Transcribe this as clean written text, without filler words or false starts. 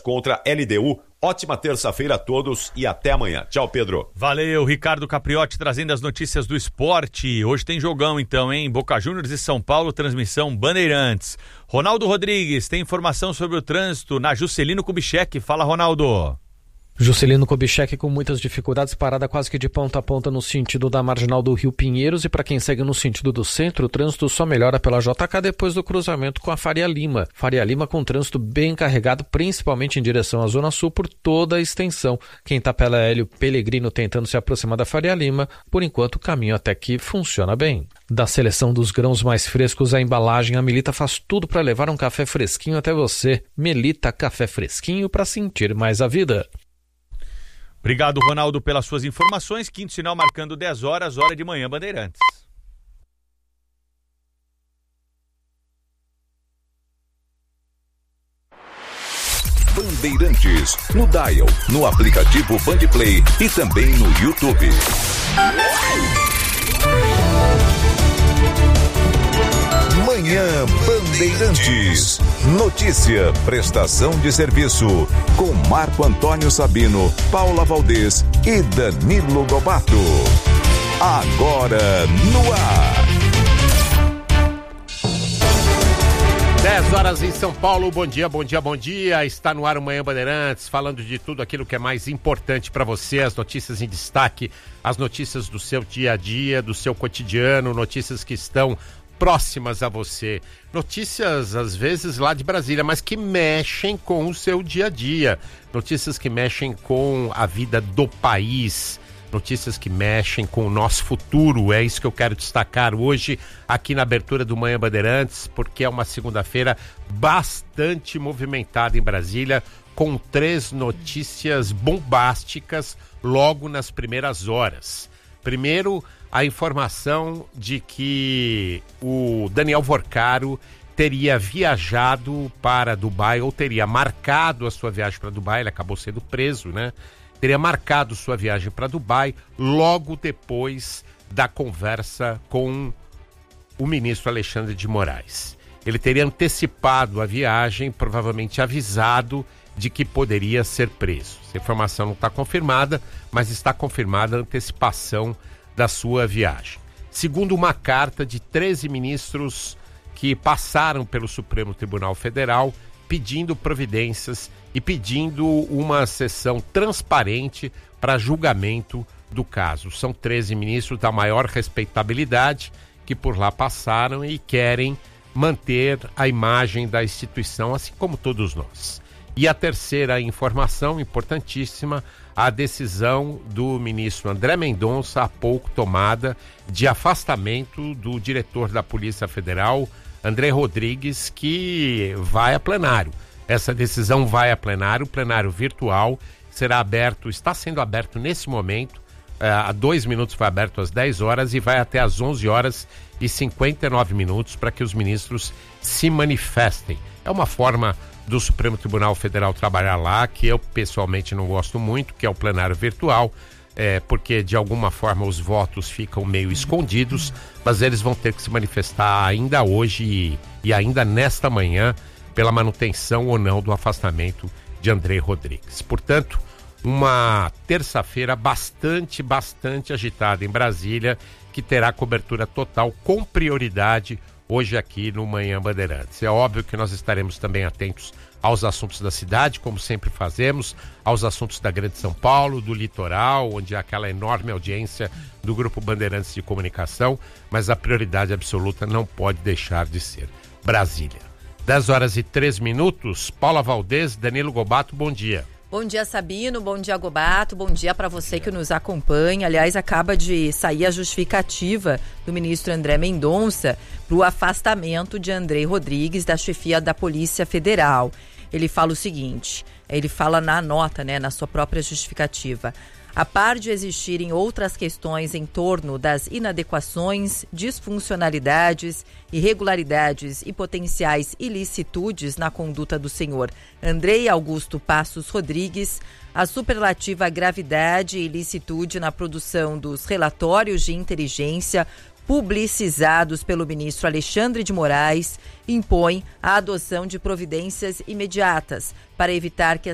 contra a LDU. Ótima terça-feira a todos e até amanhã. Tchau, Pedro. Valeu, Ricardo Capriotti trazendo as notícias do esporte. Hoje tem jogão então, hein? Boca Juniors e São Paulo, transmissão Bandeirantes. Ronaldo Rodrigues tem informação sobre o trânsito na Juscelino Kubitschek. Fala, Ronaldo. Juscelino Kubitschek com muitas dificuldades, parada quase que de ponta a ponta no sentido da marginal do Rio Pinheiros, e para quem segue no sentido do centro, o trânsito só melhora pela JK depois do cruzamento com a Faria Lima. Faria Lima com trânsito bem carregado, principalmente em direção à Zona Sul por toda a extensão. Quem tá pela Hélio Pellegrino tentando se aproximar da Faria Lima, por enquanto o caminho até que funciona bem. Da seleção dos grãos mais frescos à embalagem, a Melita faz tudo para levar um café fresquinho até você. Melita, café fresquinho para sentir mais a vida. Obrigado, Ronaldo, pelas suas informações. Quinto sinal marcando 10 horas, hora de manhã, Bandeirantes. Bandeirantes, no dial, no aplicativo Bandplay e também no YouTube. Manhã Bandeirantes. Notícia, prestação de serviço, com Marco Antônio Sabino, Paula Valdez e Danilo Lobato. Agora no ar. 10 horas em São Paulo, bom dia, bom dia, bom dia. Está no ar o Manhã Bandeirantes, falando de tudo aquilo que é mais importante para você, as notícias em destaque, as notícias do seu dia a dia, do seu cotidiano, notícias que estão próximas a você, notícias às vezes lá de Brasília, mas que mexem com o seu dia a dia, notícias que mexem com a vida do país, notícias que mexem com o nosso futuro. É isso que eu quero destacar hoje aqui na abertura do Manhã Bandeirantes, porque é uma segunda-feira bastante movimentada em Brasília, com 3 notícias bombásticas logo nas primeiras horas. Primeiro, a informação de que o Daniel Vorcaro teria viajado para Dubai, ou teria marcado a sua viagem para Dubai, ele acabou sendo preso, né? Teria marcado sua viagem para Dubai logo depois da conversa com o ministro Alexandre de Moraes. Ele teria antecipado a viagem, provavelmente avisado de que poderia ser preso. Essa informação não está confirmada, mas está confirmada a antecipação da sua viagem. Segundo uma carta de 13 ministros que passaram pelo Supremo Tribunal Federal pedindo providências e pedindo uma sessão transparente para julgamento do caso. São 13 ministros da maior respeitabilidade que por lá passaram e querem manter a imagem da instituição, assim como todos nós. E a terceira informação importantíssima, a decisão do ministro André Mendonça, há pouco tomada, de afastamento do diretor da Polícia Federal, André Rodrigues, que vai a plenário. Essa decisão vai a plenário, plenário virtual, será aberto, está sendo aberto nesse momento, há 2 minutos foi aberto às 10 horas e vai até às 11 horas e 59 minutos para que os ministros se manifestem. É uma forma do Supremo Tribunal Federal trabalhar lá, que eu pessoalmente não gosto muito, que é o plenário virtual, porque de alguma forma os votos ficam meio escondidos, mas eles vão ter que se manifestar ainda hoje e ainda nesta manhã pela manutenção ou não do afastamento de André Rodrigues. Portanto, uma terça-feira bastante agitada em Brasília, que terá cobertura total com prioridade hoje aqui no Manhã Bandeirantes. É óbvio que nós estaremos também atentos aos assuntos da cidade, como sempre fazemos, aos assuntos da Grande São Paulo, do litoral, onde há aquela enorme audiência do Grupo Bandeirantes de Comunicação, mas a prioridade absoluta não pode deixar de ser Brasília. 10 horas e 3 minutos, Paula Valdez, Danilo Lobato, bom dia. Bom dia, Sabino, bom dia, Gobato, bom dia para você que nos acompanha. Aliás, acaba de sair a justificativa do ministro André Mendonça para o afastamento de André Rodrigues da chefia da Polícia Federal. Ele fala o seguinte, ele fala na nota, na sua própria justificativa. A par de existirem outras questões em torno das inadequações, disfuncionalidades, irregularidades e potenciais ilicitudes na conduta do senhor Andrei Augusto Passos Rodrigues, a superlativa gravidade e ilicitude na produção dos relatórios de inteligência publicizados pelo ministro Alexandre de Moraes impõe a adoção de providências imediatas para evitar que